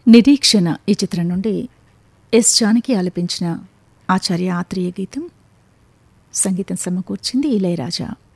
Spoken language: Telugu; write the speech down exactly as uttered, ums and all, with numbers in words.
నిరీక్షణ ఈ చిత్రం నుండి ఎస్ జానకి ఆలపించిన ఆచార్య ఆత్రేయ గీతం. సంగీతం సమకూర్చింది ఇళయరాజా.